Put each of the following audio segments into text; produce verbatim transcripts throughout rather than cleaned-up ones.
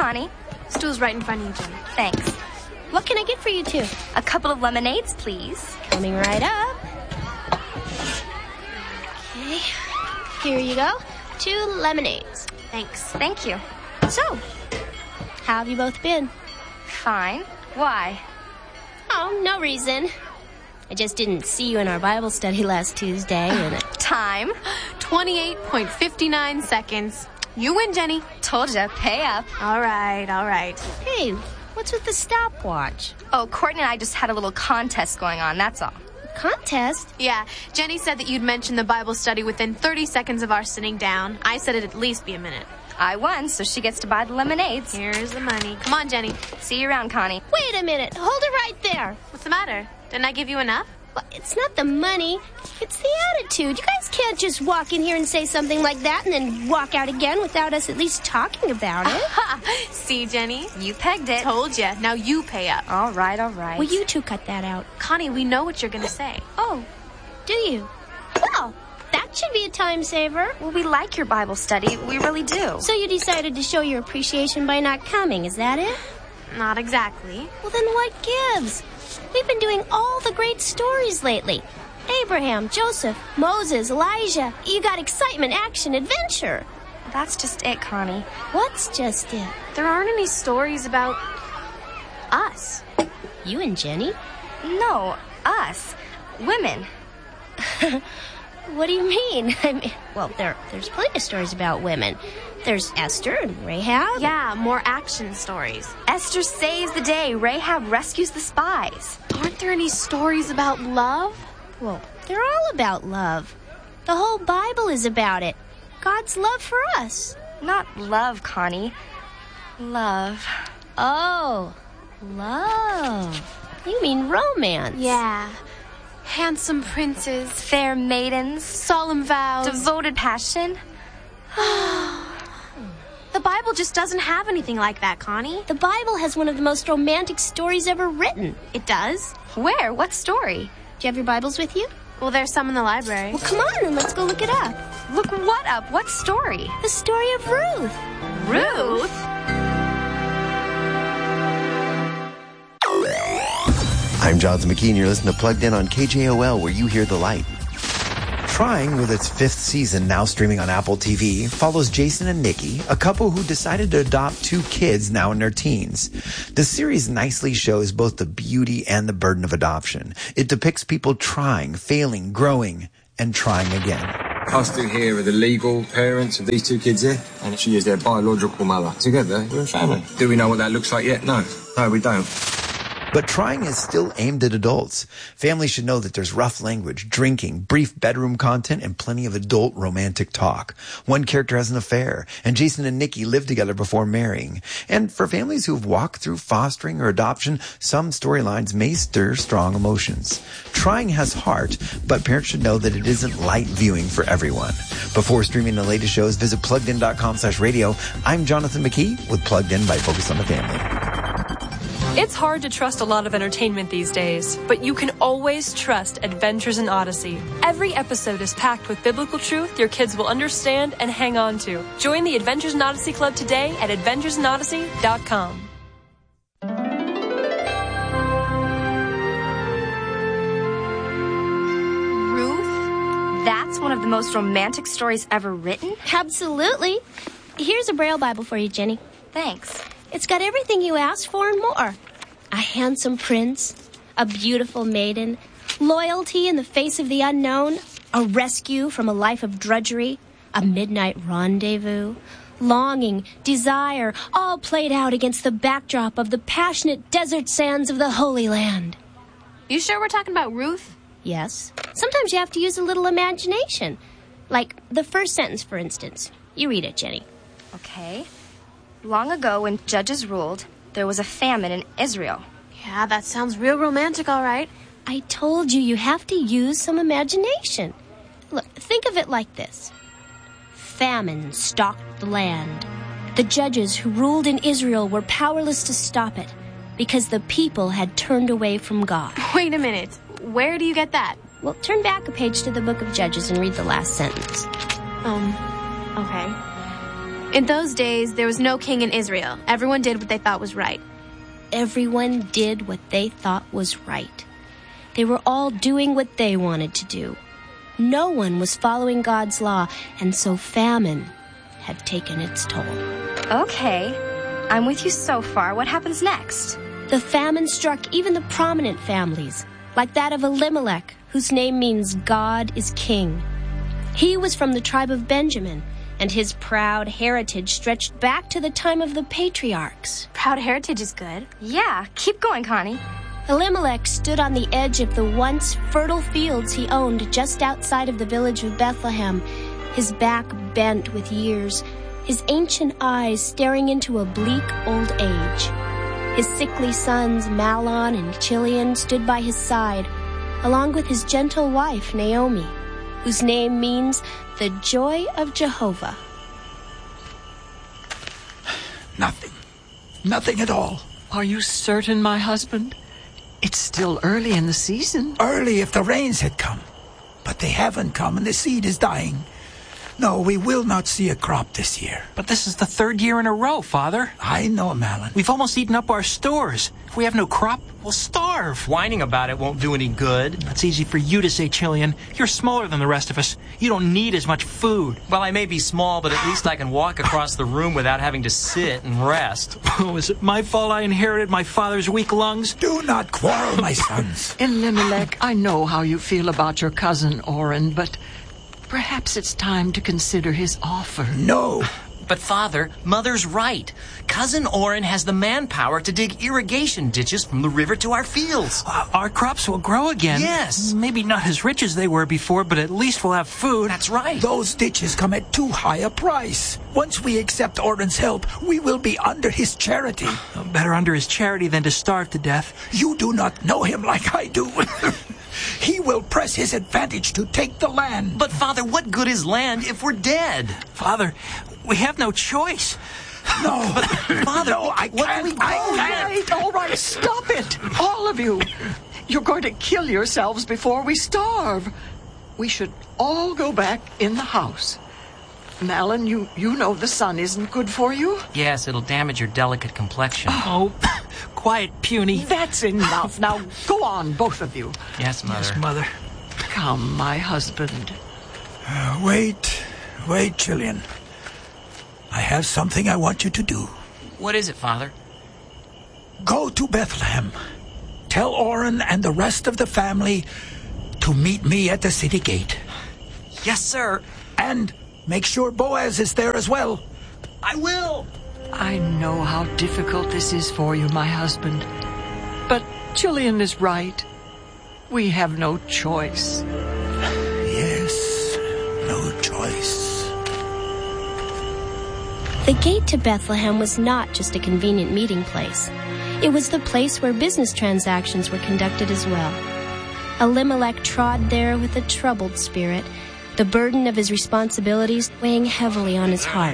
Connie. Stool's right in front of you, Jenny. Thanks. What can I get for you two? A couple of lemonades, please. Coming right up. Okay. Here you go. Two lemonades. Thanks. Thank you. So, how have you both been? Fine. Why? Oh, no reason. I just didn't see you in our Bible study last Tuesday. And Time. twenty-eight point five nine seconds. You win, Jenny. Told ya. Pay up. All right, all right. Hey, what's with the stopwatch? Oh, Courtney and I just had a little contest going on, that's all. Contest? Yeah, Jenny said that you'd mention the Bible study within thirty seconds of our sitting down. I said it'd at least be a minute. I won, so she gets to buy the lemonades. Here's the money. Come on, Jenny. See you around, Connie. Wait a minute. Hold it right there. What's the matter? Didn't I give you enough? Well, it's not the money. It's the attitude. You guys can't just walk in here and say something like that and then walk out again without us at least talking about it. See, Jenny? You pegged it. Told ya. Now you pay up. All right, all right. Well, you two cut that out. Connie, we know what you're going to say. Oh, do you? Well, that should be a time saver. Well, we like your Bible study. We really do. So you decided to show your appreciation by not coming, is that it? Not exactly. Well, then what gives? We've been doing all the great stories lately. Abraham, Joseph, Moses, Elijah. You got excitement, action, adventure. That's just it, Connie. What's just it? There aren't any stories about us. You and Jenny? No, us. Women. What do you mean? I mean, well, there, there's plenty of stories about women. There's Esther and Rahab. Yeah, more action stories. Esther saves the day. Rahab rescues the spies. Aren't there any stories about love? Well, they're all about love. The whole Bible is about it. God's love for us. Not love, Connie. Love. Oh, love. You mean romance. Yeah. Handsome princes. Fair maidens. Solemn vows. Devoted passion. The Bible just doesn't have anything like that, Connie. The Bible has one of the most romantic stories ever written. It does? Where? What story? Do you have your Bibles with you? Well, there's some in the library. Well, come on and let's go look it up. Look what up? What story? The story of Ruth. Ruth? I'm Jonathan McKee, and you're listening to Plugged In on K J O L, where you hear the light. Trying, with its fifth season now streaming on Apple T V, follows Jason and Nikki, a couple who decided to adopt two kids now in their teens. The series nicely shows both the beauty and the burden of adoption. It depicts people trying, failing, growing, and trying again. Us two here are the legal parents of these two kids here, and she is their biological mother. Together, we're a family. Do we know what that looks like yet? No. No, we don't. But Trying is still aimed at adults. Families should know that there's rough language, drinking, brief bedroom content, and plenty of adult romantic talk. One character has an affair, and Jason and Nikki live together before marrying. And for families who've walked through fostering or adoption, some storylines may stir strong emotions. Trying has heart, but parents should know that it isn't light viewing for everyone. Before streaming the latest shows, visit pluggedin.com slash radio. I'm Jonathan McKee with Plugged In by Focus on the Family. It's hard to trust a lot of entertainment these days, but you can always trust Adventures in Odyssey. Every episode is packed with biblical truth your kids will understand and hang on to. Join the Adventures in Odyssey Club today at adventures in odyssey dot com. Ruth? That's one of the most romantic stories ever written? Absolutely. Here's a Braille Bible for you, Jenny. Thanks. It's got everything you asked for and more. A handsome prince, a beautiful maiden, loyalty in the face of the unknown, a rescue from a life of drudgery, a midnight rendezvous, longing, desire, all played out against the backdrop of the passionate desert sands of the Holy Land. You sure we're talking about Ruth? Yes. Sometimes you have to use a little imagination. Like the first sentence, for instance. You read it, Jenny. Okay. Long ago, when judges ruled, there was a famine in Israel. Yeah, that sounds real romantic, all right. I told you you have to use some imagination. Look, think of it like this. Famine stalked the land. The judges who ruled in Israel were powerless to stop it because the people had turned away from God. Wait a minute. Where do you get that? Well, turn back a page to the book of Judges and read the last sentence. Um, okay. In those days, there was no king in Israel. Everyone did what they thought was right. Everyone did what they thought was right. They were all doing what they wanted to do. No one was following God's law, and so famine had taken its toll. Okay, I'm with you so far. What happens next? The famine struck even the prominent families, like that of Elimelech, whose name means God is king. He was from the tribe of Benjamin, and his proud heritage stretched back to the time of the patriarchs. Proud heritage is good. Yeah, keep going, Connie. Elimelech stood on the edge of the once fertile fields he owned just outside of the village of Bethlehem, his back bent with years, his ancient eyes staring into a bleak old age. His sickly sons, Mahlon and Chilion, stood by his side, along with his gentle wife, Naomi, whose name means the joy of Jehovah. Nothing. Nothing at all. Are you certain, my husband? It's still early in the season. Early if the rains had come. But they haven't come and the seed is dying. No, we will not see a crop this year. But this is the third year in a row, Father. I know, Malin. We've almost eaten up our stores. If we have no crop, we'll starve. Whining about it won't do any good. It's easy for you to say, Chilion. You're smaller than the rest of us. You don't need as much food. Well, I may be small, but at least I can walk across the room without having to sit and rest. Oh, is it my fault I inherited my father's weak lungs? Do not quarrel, my sons. Elimelech, I know how you feel about your cousin Orrin, but perhaps it's time to consider his offer. No. But, Father, Mother's right. Cousin Orrin has the manpower to dig irrigation ditches from the river to our fields. Uh, our crops will grow again. Yes. Maybe not as rich as they were before, but at least we'll have food. That's right. Those ditches come at too high a price. Once we accept Orrin's help, we will be under his charity. Better under his charity than to starve to death. You do not know him like I do. He will press his advantage to take the land. But, Father, what good is land if we're dead? Father, we have no choice. No. But, Father, no, I what can't. do we do? I All can't. right, all right, stop it, all of you. You're going to kill yourselves before we starve. We should all go back in the house. Malin, you, you know the sun isn't good for you. Yes, it'll damage your delicate complexion. Oh, quiet, puny. That's enough. Now, go on, both of you. Yes, Mother. Yes, Mother. Come, my husband. Uh, wait, wait, Chilion. I have something I want you to do. What is it, Father? Go to Bethlehem. Tell Orrin and the rest of the family to meet me at the city gate. Yes, sir. And make sure Boaz is there as well. I will. I know how difficult this is for you, my husband. But Chilion is right. We have no choice. Yes, no choice. The gate to Bethlehem was not just a convenient meeting place. It was the place where business transactions were conducted as well. Elimelech trod there with a troubled spirit, the burden of his responsibilities weighing heavily on his heart.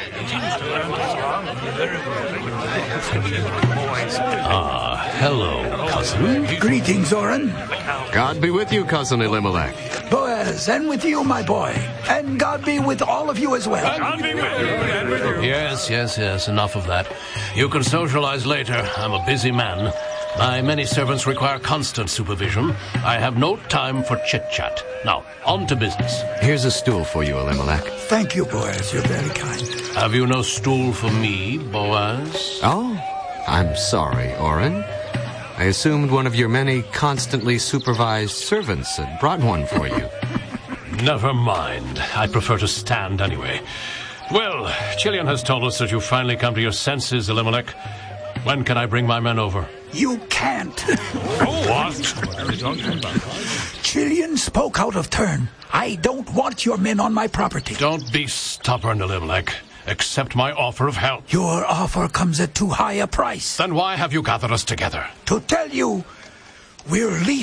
Ah, hello, cousin. Greetings, Orrin. God be with you, cousin Elimelech. Boaz, and with you, my boy. And God be with all of you as well. God be with you. Yes, yes, yes, enough of that. You can socialize later. I'm a busy man. My many servants require constant supervision. I have no time for chit-chat. Now, on to business. Here's a stool for you, Elimelech. Thank you, Boaz. You're very kind. Have you no stool for me, Boaz? Oh, I'm sorry, Orrin. I assumed one of your many constantly supervised servants had brought one for you. Never mind. I prefer to stand anyway. Well, Chilion has told us that you finally come to your senses, Elimelech. When can I bring my men over? You can't. Oh, what? Chilion spoke out of turn. I don't want your men on my property. Don't be stubborn, Elimelech. Accept my offer of help. Your offer comes at too high a price. Then why have you gathered us together? To tell you, we're leaving.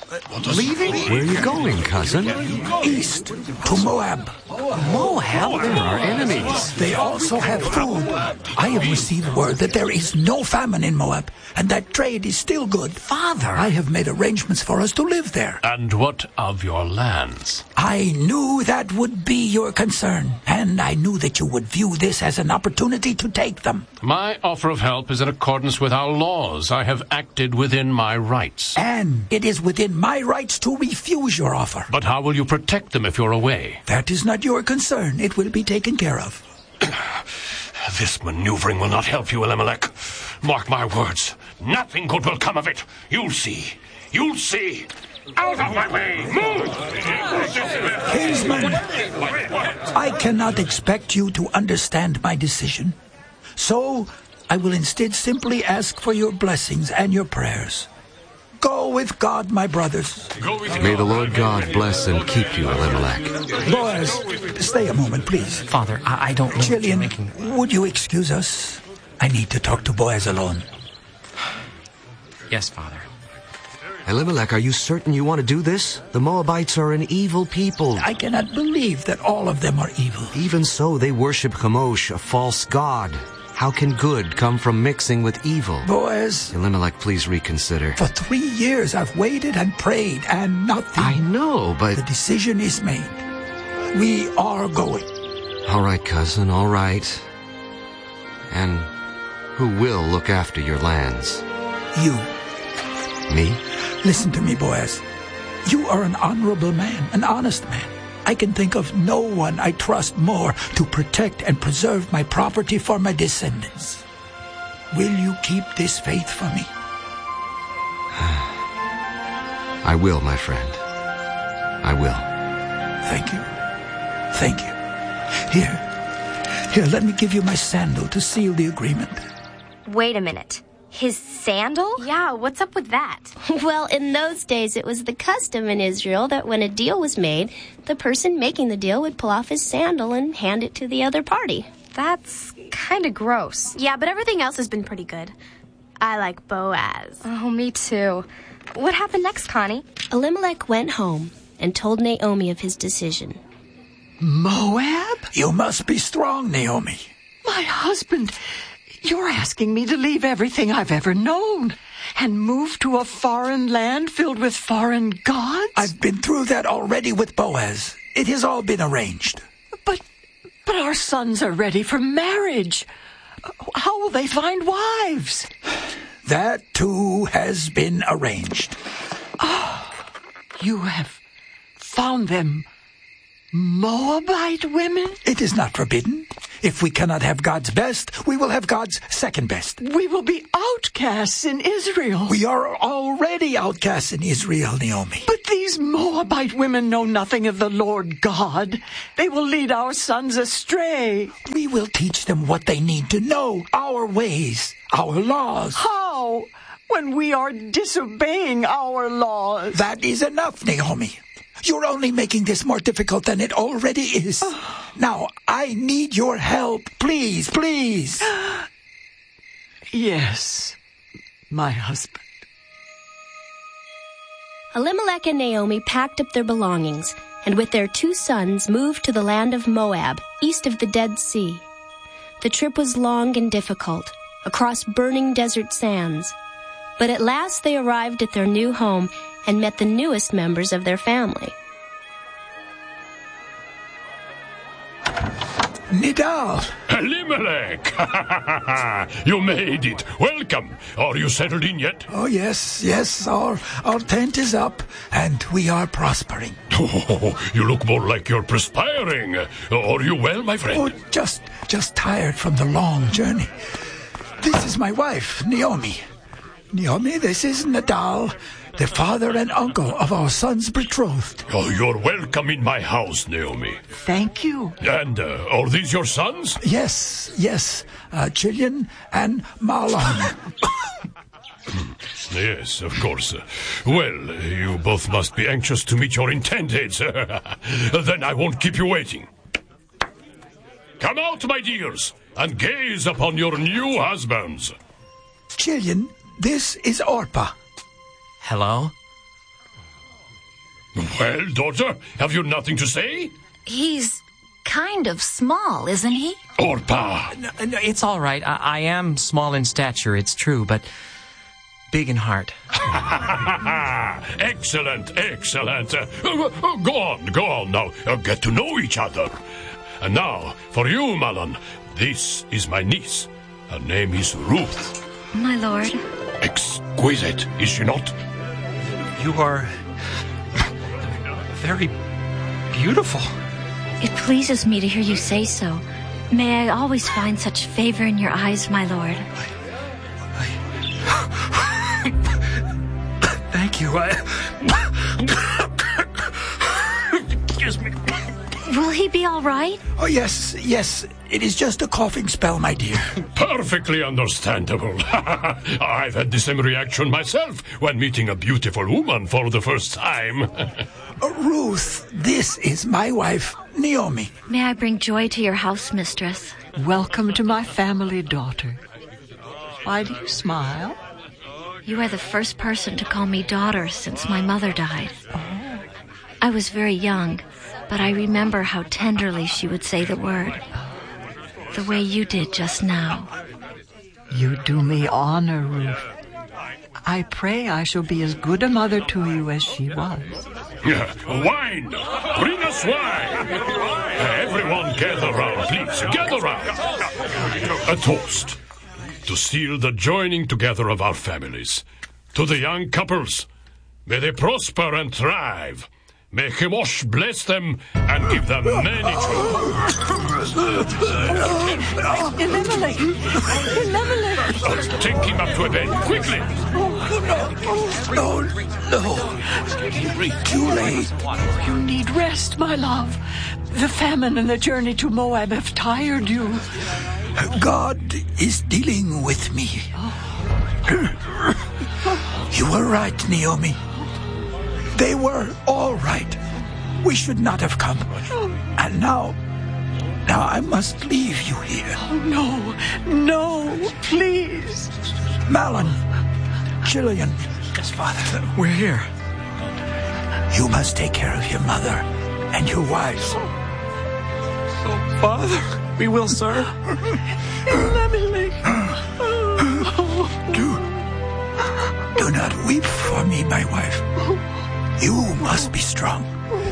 Leaving? Where are you going, cousin? East, to Moab. Moab? They're our enemies. They also have food. I have received word that there is no famine in Moab, and that trade is still good. Father! I have made arrangements for us to live there. And what of your lands? I knew that would be your concern, and I knew that you would view this as an opportunity to take them. My offer of help is in accordance with our laws. I have acted within my rights. And it is within my rights to refuse your offer. But how will you protect them if you're away? That is not your concern. It will be taken care of. This maneuvering will not help you, Elimelech. Mark my words. Nothing good will come of it. You'll see. You'll see. Out of my way! Move! Kinsman, I cannot expect you to understand my decision. So, I will instead simply ask for your blessings and your prayers. Go with God, my brothers. May the Lord God bless and keep you, Elimelech. Boaz, stay a moment, please. Father, I, I don't know. Jillian, making... would you excuse us? I need to talk to Boaz alone. Yes, Father. Elimelech, are you certain you want to do this? The Moabites are an evil people. I cannot believe that all of them are evil. Even so, they worship Chemosh, a false god. How can good come from mixing with evil? Boaz. Elimelech, please reconsider. For three years I've waited and prayed and nothing. I know, but... The decision is made. We are going. All right, cousin, all right. And who will look after your lands? You. Me? Listen to me, Boaz. You are an honorable man, an honest man. I can think of no one I trust more to protect and preserve my property for my descendants. Will you keep this faith for me? I will, my friend. I will. Thank you. Thank you. Here. Here, let me give you my sandal to seal the agreement. Wait a minute. His sandal? Yeah, what's up with that? Well, in those days, it was the custom in Israel that when a deal was made, the person making the deal would pull off his sandal and hand it to the other party. That's kind of gross. Yeah, but everything else has been pretty good. I like Boaz. Oh, me too. What happened next, Connie? Elimelech went home and told Naomi of his decision. Moab? You must be strong, Naomi. My husband... You're asking me to leave everything I've ever known and move to a foreign land filled with foreign gods? I've been through that already with Boaz. It has all been arranged. But, but our sons are ready for marriage. How will they find wives? That, too, has been arranged. Oh, you have found them Moabite women? It is not forbidden. If we cannot have God's best, we will have God's second best. We will be outcasts in Israel. We are already outcasts in Israel, Naomi. But these Moabite women know nothing of the Lord God. They will lead our sons astray. We will teach them what they need to know, our ways, our laws. How? When we are disobeying our laws. That is enough, Naomi. You're only making this more difficult than it already is. Now, I need your help. Please, please. Yes, my husband. Elimelech and Naomi packed up their belongings and with their two sons moved to the land of Moab, east of the Dead Sea. The trip was long and difficult, across burning desert sands. But at last they arrived at their new home and met the newest members of their family. Nidal! Elimelech! You made it. Welcome. Are you settled in yet? Oh, yes, yes. Our, our tent is up, and we are prospering. Oh, you look more like you're perspiring. Are you well, my friend? Oh, just, just tired from the long journey. This is my wife, Naomi. Naomi, this is Nidal, the father and uncle of our son's betrothed. Oh, you're welcome in my house, Naomi. Thank you. And uh, are these your sons? Yes, yes. Uh, Jillian and Marlon. Yes, of course. Well, you both must be anxious to meet your intendeds. Then I won't keep you waiting. Come out, my dears, and gaze upon your new husbands. Jillian, this is Orpah. Hello? Well, daughter, have you nothing to say? He's kind of small, isn't he? Orpah! No, no, it's all right. I, I am small in stature, it's true, but big in heart. Excellent, excellent. Uh, uh, go on, go on now. Uh, get to know each other. And now, for you, Malan, this is my niece. Her name is Ruth. My lord. Exquisite, is she not? You are very beautiful. It pleases me to hear you say so. May I always find such favor in your eyes, my lord. Thank you. I... Excuse me. Will he be all right? Oh, yes, yes. It is just a coughing spell, my dear. Perfectly understandable. I've had the same reaction myself when meeting a beautiful woman for the first time. uh, Ruth, this is my wife, Naomi. May I bring joy to your house, mistress? Welcome to my family, daughter. Why do you smile? You are the first person to call me daughter since my mother died. Oh. I was very young, but I remember how tenderly she would say the word. The way you did just now. You do me honor, Ruth. I pray I shall be as good a mother to you as she was. Yeah, wine! Bring us wine! Everyone gather round, please. Gather round. A toast. To seal the joining together of our families. To the young couples. May they prosper and thrive. May Chemosh bless them and give them many children. Elimelech! Elimelech! Uh, take him up to a bed, quickly! No, no, no. Too late. You need rest, my love. The famine and the journey to Moab have tired you. God is dealing with me. You were right, Naomi. They were all right. We should not have come. And now, now I must leave you here. Oh, no, no, please. Malan, Jillian. Yes, Father, we're here. You must take care of your mother and your wives. Oh, Father, we will, sir. Do, do not weep for me, my wife. You must be strong.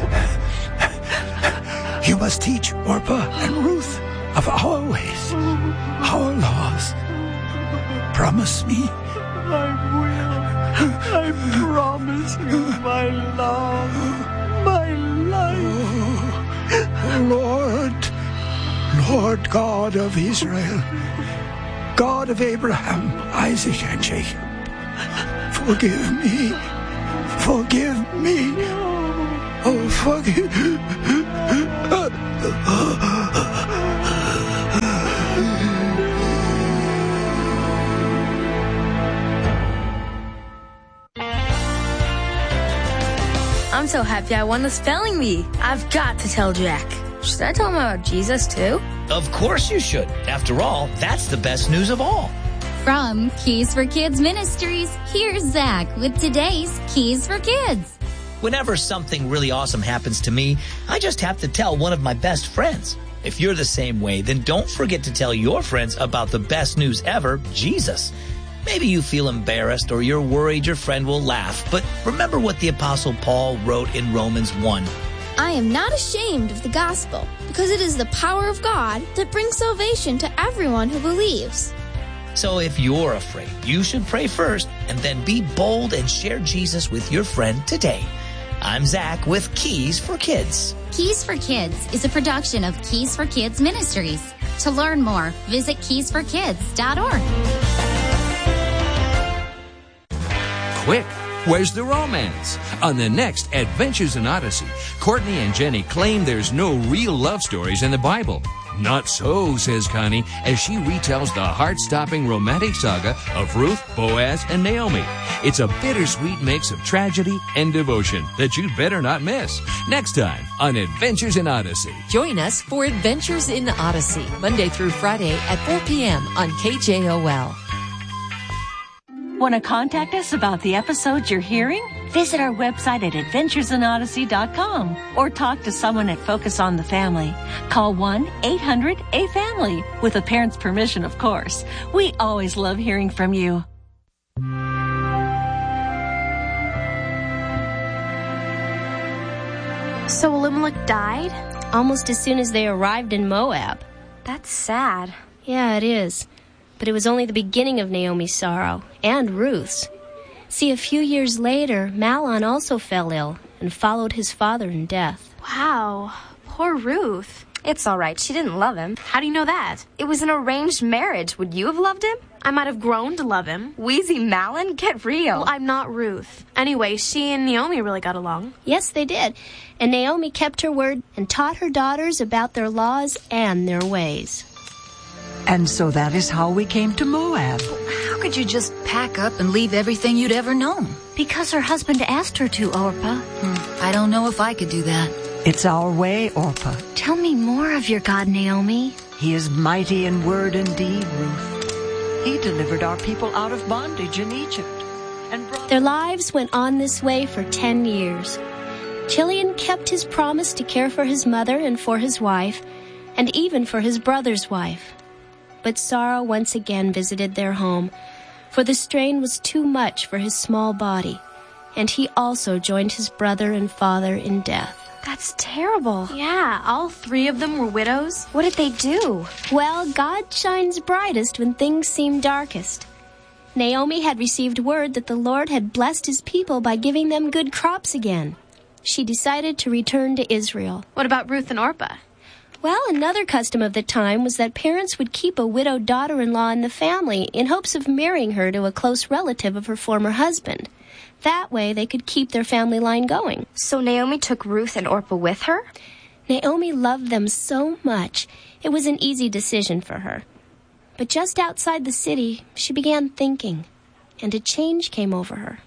You must teach Orpah and Ruth of our ways, our laws. Promise me. I will. I promise you my love, my life. Oh, Lord, Lord God of Israel, God of Abraham, Isaac, and Jacob, forgive me. Forgive me. Oh, forgive. I'm so happy I won the spelling bee. I've got to tell Jack. Should I tell him about Jesus, too? Of course you should. After all, that's the best news of all. From Keys for Kids Ministries, here's Zach with today's Keys for Kids. Whenever something really awesome happens to me, I just have to tell one of my best friends. If you're the same way, then don't forget to tell your friends about the best news ever, Jesus. Maybe you feel embarrassed or you're worried your friend will laugh, but remember what the Apostle Paul wrote in Romans one. I am not ashamed of the gospel, because it is the power of God that brings salvation to everyone who believes. So if you're afraid, you should pray first and then be bold and share Jesus with your friend today. I'm Zach with Keys for Kids. Keys for Kids is a production of Keys for Kids Ministries. To learn more, visit keys for kids dot org. Quick, where's the romance? On the next Adventures in Odyssey, Courtney and Jenny claim there's no real love stories in the Bible. Not so, says Connie, as she retells the heart-stopping romantic saga of Ruth, Boaz, and Naomi. It's a bittersweet mix of tragedy and devotion that you'd better not miss. Next time on Adventures in Odyssey. Join us for Adventures in Odyssey, Monday through Friday at four p.m. on K J O L. Want to contact us about the episodes you're hearing? Visit our website at adventures in odyssey dot com or talk to someone at Focus on the Family. Call one eight hundred A family, with a parent's permission, of course. We always love hearing from you. So Elimelech died? Almost as soon as they arrived in Moab. That's sad. Yeah, it is. But it was only the beginning of Naomi's sorrow, and Ruth's. See, a few years later, Mahlon also fell ill and followed his father in death. Wow, poor Ruth. It's all right. She didn't love him. How do you know that? It was an arranged marriage. Would you have loved him? I might have grown to love him. Wheezy Mahlon? Get real. Well, I'm not Ruth. Anyway, she and Naomi really got along. Yes, they did. And Naomi kept her word and taught her daughters about their laws and their ways. And so that is how we came to Moab. How could you just pack up and leave everything you'd ever known? Because her husband asked her to, Orpah. Hmm. I don't know if I could do that. It's our way, Orpah. Tell me more of your God, Naomi. He is mighty in word and deed, Ruth. He delivered our people out of bondage in Egypt. And brought... Their lives went on this way for ten years. Chilion kept his promise to care for his mother and for his wife, and even for his brother's wife. But sorrow once again visited their home, for the strain was too much for his small body, and he also joined his brother and father in death. That's terrible. Yeah, all three of them were widows. What did they do? Well, God shines brightest when things seem darkest. Naomi had received word that the Lord had blessed his people by giving them good crops again. She decided to return to Israel. What about Ruth and Orpah? Well, another custom of the time was that parents would keep a widowed daughter-in-law in the family in hopes of marrying her to a close relative of her former husband. That way they could keep their family line going. So Naomi took Ruth and Orpah with her? Naomi loved them so much, it was an easy decision for her. But just outside the city, she began thinking, and a change came over her.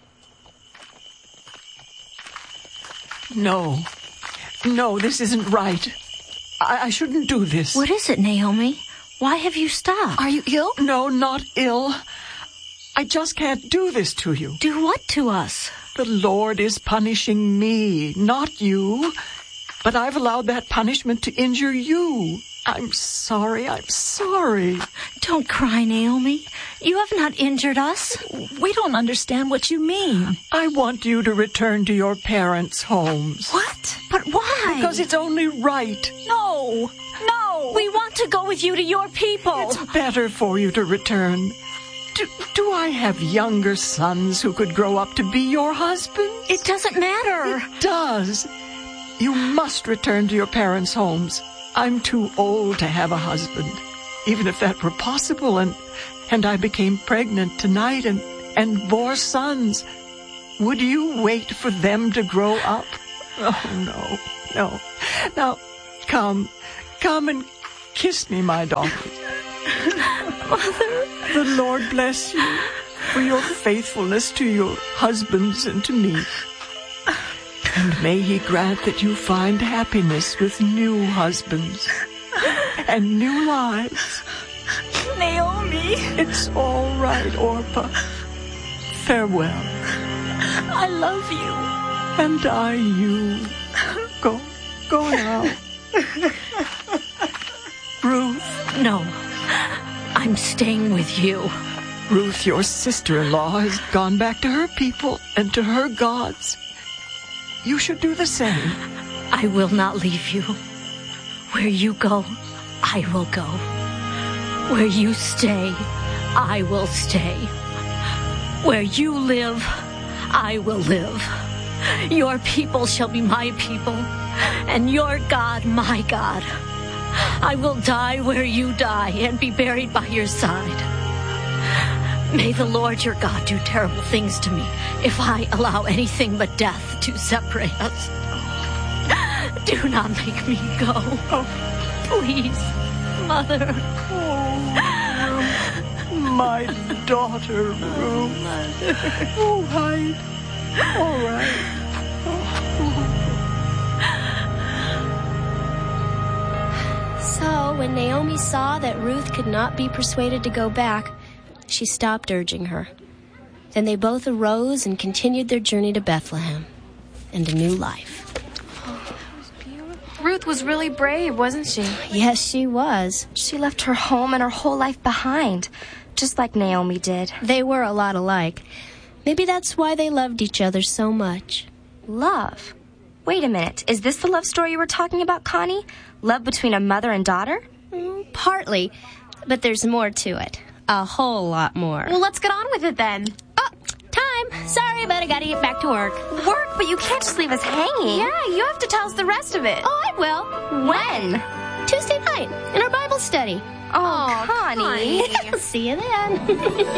No. No, this isn't right. I, I shouldn't do this. What is it, Naomi? Why have you stopped? Are you ill? No, not ill. I just can't do this to you. Do what to us? The Lord is punishing me, not you. But I've allowed that punishment to injure you. I'm sorry, I'm sorry. Don't cry, Naomi. You have not injured us. We don't understand what you mean. I want you to return to your parents' homes. What? But why? Because it's only right. No, no. We want to go with you to your people. It's better for you to return. Do, do I have younger sons who could grow up to be your husband? It doesn't matter. It does. You must return to your parents' homes. I'm too old to have a husband, even if that were possible, and and I became pregnant tonight and, and bore sons. Would you wait for them to grow up? Oh, no, no. Now, come, come and kiss me, my daughter. Mother. The Lord bless you for your faithfulness to your husbands and to me. And may he grant that you find happiness with new husbands and new lives. Naomi. It's all right, Orpah. Farewell. I love you. And I you. Go, go now. Ruth. No, I'm staying with you. Ruth, your sister-in-law, has gone back to her people and to her gods. You should do the same. I will not leave you. Where you go, I will go. Where you stay, I will stay. Where you live, I will live. Your people shall be my people, and your God my God. I will die where you die and be buried by your side. May the Lord your God do terrible things to me if I allow anything but death to separate us. Do not make me go. Oh, please, Mother. Oh, my daughter, Ruth. Mother. Oh, hide. All right. Oh. So, when Naomi saw that Ruth could not be persuaded to go back, she stopped urging her. Then they both arose and continued their journey to Bethlehem and a new life. Ruth was really brave, wasn't she? Yes, she was. She left her home and her whole life behind, just like Naomi did. They were a lot alike. Maybe that's why they loved each other so much. Love? Wait a minute. Is this the love story you were talking about, Connie? Love between a mother and daughter? Mm, partly, but there's more to it. A whole lot more. Well, let's get on with it then. Oh, time. Sorry, but I gotta get back to work. Work? But you can't just leave us hanging. Yeah, you have to tell us the rest of it. Oh, I will. When? Tuesday night, in our Bible study. Oh, Oh, Connie. See you then.